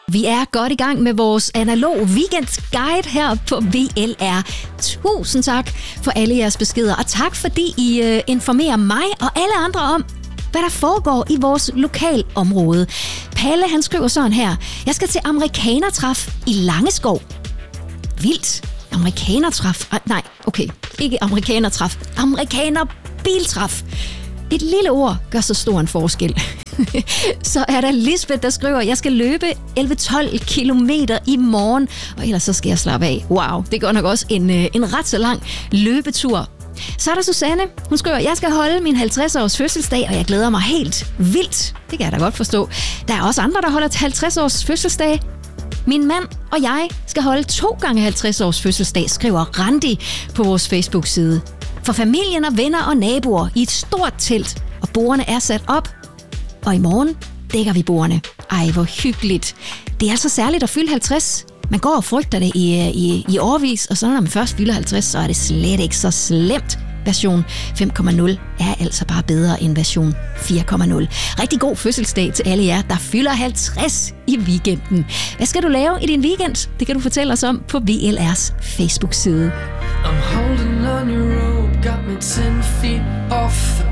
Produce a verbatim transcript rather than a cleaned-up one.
Vi er godt i gang med vores analog weekendguide her på V L R. Tusind tak for alle jeres beskeder, og tak fordi I øh, informerer mig og alle andre om, hvad der foregår i vores lokalområde. Palle, han skriver sådan her: Jeg skal til amerikanertræf i Langeskov. Vildt. Amerikanertræf. Ah, nej, okay. Ikke amerikanertræf. Amerikanerbiltræf. Et lille ord gør så stor en forskel. Så er der Lisbeth, der skriver: Jeg skal løbe elleve til tolv kilometer i morgen, og ellers så skal jeg slappe af. Wow, det går nok også en, en ret så lang løbetur. Så er der Susanne. Hun skriver: Jeg skal holde min halvtreds års fødselsdag, og jeg glæder mig helt vildt. Det kan jeg da godt forstå. Der er også andre, der holder halvtreds års fødselsdag. Min mand og jeg skal holde to gange halvtreds års fødselsdag, skriver Randi på vores Facebook-side. For familien og venner og naboer i et stort telt, og bordene er sat op. Og i morgen dækker vi bordene. Ej, hvor hyggeligt. Det er altså særligt at fylde halvtreds. Man går og frygter det i, i, i årevis, og så når man først fylder halvtreds, så er det slet ikke så slemt. Version fem punkt nul er altså bare bedre end version fire punkt nul. Rigtig god fødselsdag til alle jer, der fylder halvtreds i weekenden. Hvad skal du lave i din weekend? Det kan du fortælle os om på V L R's Facebook-side. I'm holding on your rope, got me ten feet off the